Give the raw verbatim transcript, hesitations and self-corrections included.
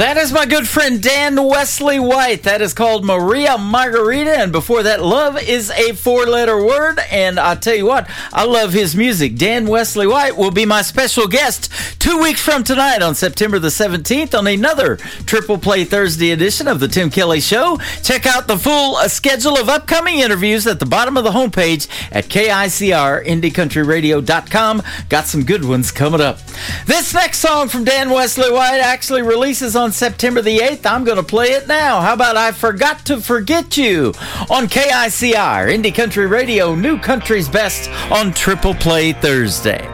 That is my good friend Dan Wesley White. That is called Maria Margarita. And before that, love is a four-letter word. And I'll tell you what, I love his music. Dan Wesley White will be my special guest two weeks from tonight on September the seventeenth on another Triple Play Thursday edition of The Tim Kelly Show. Check out the full uh, schedule of upcoming interviews at the bottom of the homepage at K I C R indie country radio dot com. Got some good ones coming up. This next song from Dan Wesley White actually releases on September the eighth. I'm going to play it now. How about I Forgot to Forget You on K I C R, Indie Country Radio, New Country's Best on Triple Play Thursday.